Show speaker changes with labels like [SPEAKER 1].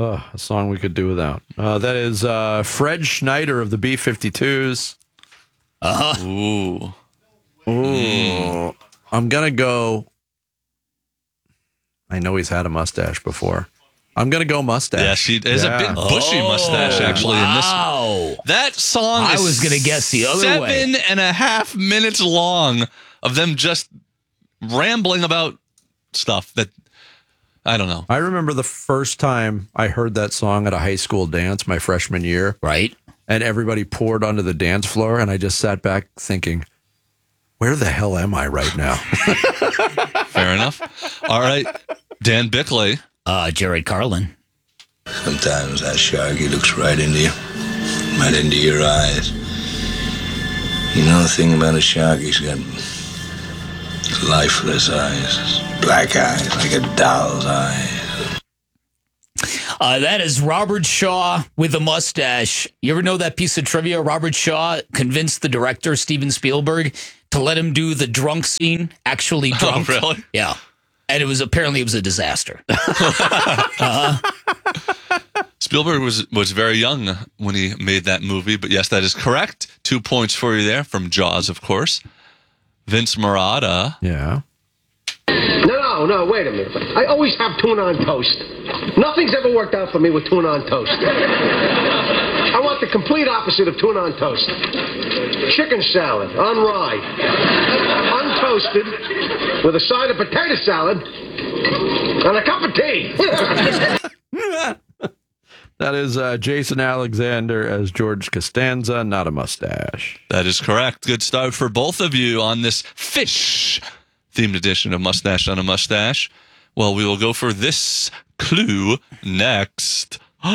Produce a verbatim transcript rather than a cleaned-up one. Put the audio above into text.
[SPEAKER 1] Oh, a song we could do without. Uh, that is uh, Fred Schneider of the B fifty-twos.
[SPEAKER 2] Uh-huh.
[SPEAKER 3] Ooh.
[SPEAKER 1] Ooh. Mm. I'm going to go. I know he's had a mustache before. I'm going to go mustache.
[SPEAKER 3] Yeah, she has
[SPEAKER 1] yeah.
[SPEAKER 3] a big bushy
[SPEAKER 2] oh,
[SPEAKER 3] mustache, actually.
[SPEAKER 2] Wow.
[SPEAKER 3] In this. That song
[SPEAKER 2] I
[SPEAKER 3] is
[SPEAKER 2] was going to guess the other
[SPEAKER 3] seven
[SPEAKER 2] way.
[SPEAKER 3] Seven and a half minutes long of them just rambling about stuff that, I don't know.
[SPEAKER 1] I remember the first time I heard that song at a high school dance my freshman year.
[SPEAKER 2] Right.
[SPEAKER 1] And everybody poured onto the dance floor, and I just sat back thinking, where the hell am I right now?
[SPEAKER 3] Fair enough. All right. Dan Bickley.
[SPEAKER 2] Uh, Jared Carlin.
[SPEAKER 4] Sometimes that Sharky looks right into you, right into your eyes. You know the thing about a shark, he's got lifeless eyes, black eyes, like a doll's eyes.
[SPEAKER 2] Uh, that is Robert Shaw with a mustache. You ever know that piece of trivia? Robert Shaw convinced the director, Steven Spielberg, to let him do the drunk scene, actually drunk.
[SPEAKER 3] Oh, really?
[SPEAKER 2] Yeah. And it was apparently it was a disaster. uh-huh.
[SPEAKER 3] Spielberg was, was very young when he made that movie, but yes, that is correct. Two points for you there from Jaws, of course. Vince Murata.
[SPEAKER 1] Yeah.
[SPEAKER 5] No, no, wait a minute. I always have tuna on toast. Nothing's ever worked out for me with tuna on toast. I want the complete opposite of tuna on toast. Chicken salad on rye, untoasted, with a side of potato salad and a cup of tea.
[SPEAKER 1] That is uh, Jason Alexander as George Costanza, not a mustache.
[SPEAKER 3] That is correct. Good start for both of you on this fish-themed edition of Mustache on a Mustache. Well, we will go for this clue next.